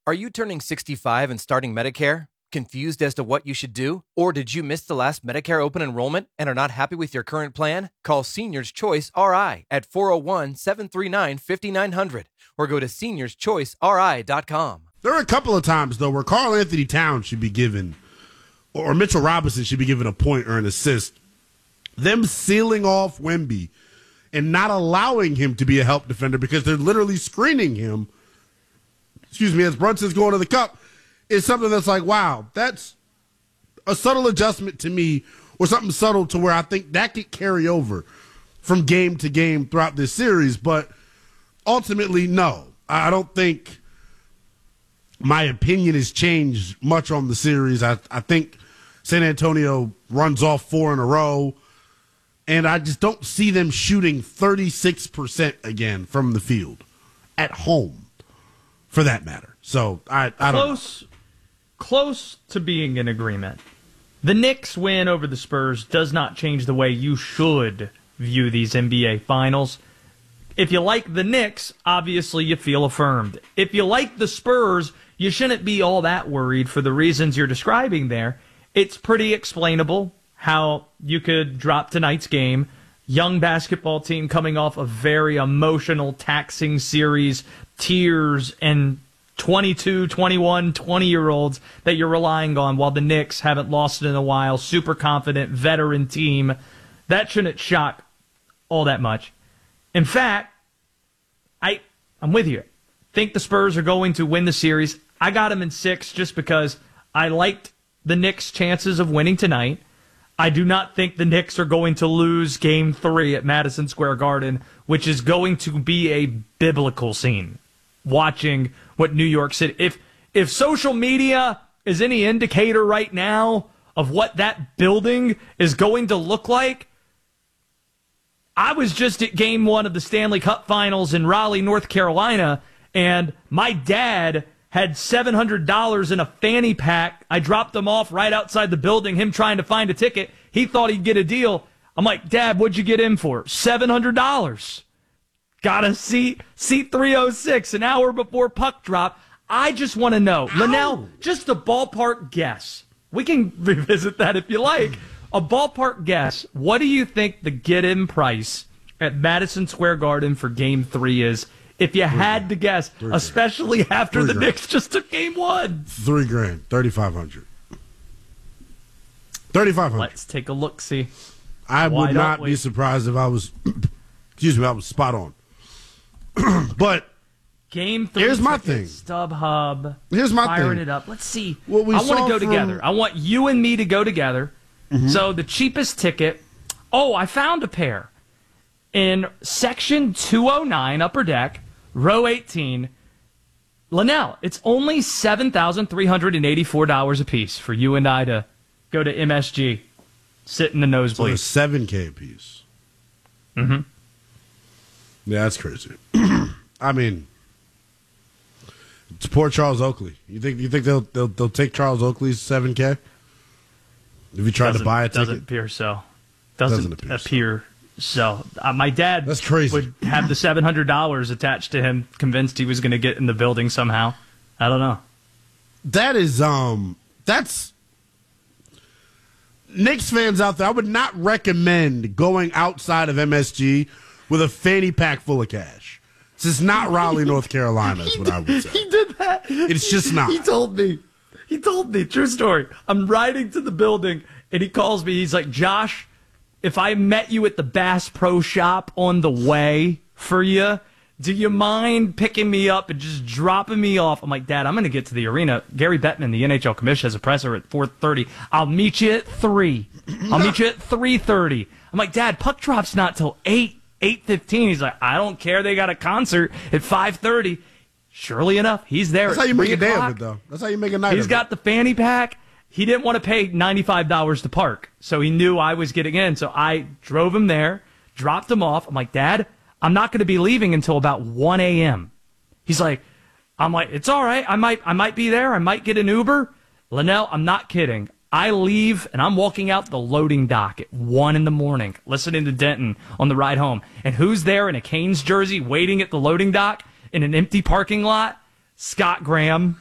Are you turning 65 and starting Medicare? Confused as to what you should do? Or did you miss the last Medicare open enrollment and are not happy with your current plan? Call Seniors Choice RI at 401-739-5900 or go to seniorschoiceri.com. There are a couple of times, though, where Karl Anthony Towns should be given, or Mitchell Robinson should be given a point or an assist. Them sealing off Wemby and not allowing him to be a help defender because they're literally screening him, as Brunson's going to the cup, is something that's like, wow, that's a subtle adjustment to me, or something subtle to where I think that could carry over from game to game throughout this series. But ultimately, no. I don't think my opinion has changed much on the series. I think San Antonio runs off 4 in a row, and I just don't see them shooting 36% again from the field at home, for that matter. So I don't know. Close to being in agreement. The Knicks win over the Spurs does not change the way you should view these NBA Finals. If you like the Knicks, obviously you feel affirmed. If you like the Spurs, you shouldn't be all that worried for the reasons you're describing there. It's pretty explainable how you could drop tonight's game. Young basketball team coming off a very emotional, taxing series, tears, and 22, 21, 20-year-olds that you're relying on while the Knicks haven't lost it in a while, super confident, veteran team. That shouldn't shock all that much. In fact, I'm with you. Think the Spurs are going to win the series. I got them in 6 just because I liked the Knicks' chances of winning tonight. I do not think the Knicks are going to lose Game 3 at Madison Square Garden, which is going to be a biblical scene. Watching what New York City... If social media is any indicator right now of what that building is going to look like, I was just at Game 1 of the Stanley Cup Finals in Raleigh, North Carolina, and my dad had $700 in a fanny pack. I dropped them off right outside the building, him trying to find a ticket. He thought he'd get a deal. I'm like, Dad, what'd you get in for? $700. Got a seat 306, an hour before puck drop. I just want to know. Linnell, just a ballpark guess. We can revisit that if you like. A ballpark guess. What do you think the get-in price at Madison Square Garden for Game 3 is? If you had to guess, especially after the Knicks just took Game 1. $3,000, $3,500. $3,500. Let's take a look, see. I would not be surprised if I was, I was spot on. But Game 3. Here's my thing. StubHub. Here's my firing thing. it up. Let's see. I want to go together. I want you and me to go together. Mm-hmm. So the cheapest ticket. Oh, I found a pair in section 209, upper deck, row 18. Linnell, it's only $7,384 a piece for you and I to go to MSG, sit in the nosebleed. So $7,000 a piece. Mm-hmm. Yeah, that's crazy. I mean, support Charles Oakley. You think they'll take Charles Oakley's $7,000? If you tried to buy a ticket, doesn't appear so. Doesn't appear so. My dad that's crazy. Would have the $700 attached to him, convinced he was going to get in the building somehow. I don't know. That is that's Knicks fans out there. I would not recommend going outside of MSG with a fanny pack full of cash. This is not Raleigh, North Carolina, is what I would say. He did that. It's just not. He told me, true story. I'm riding to the building, and he calls me. He's like, Josh, if I met you at the Bass Pro Shop on the way for you, do you mind picking me up and just dropping me off? I'm like, Dad, I'm going to get to the arena. Gary Bettman, the NHL commissioner, has a presser at 4:30. I'll meet you at 3. I'll meet you at 3:30. I'm like, Dad, puck drop's not till 8:15. He's like, I don't care. They got a concert at 5:30. Surely enough, he's there. That's how you make a day of it, though. That's how you make a night of it. He's got the fanny pack. He didn't want to pay $95 to park, so he knew I was getting in. So I drove him there, dropped him off. I'm like, Dad, I'm not going to be leaving until about 1 a.m. He's like, I'm like, it's all right. I might be there. I might get an Uber. Linnell, I'm not kidding. I leave, and I'm walking out the loading dock at 1 in the morning, listening to Denton on the ride home. And who's there in a Canes jersey waiting at the loading dock in an empty parking lot? Scott Graham.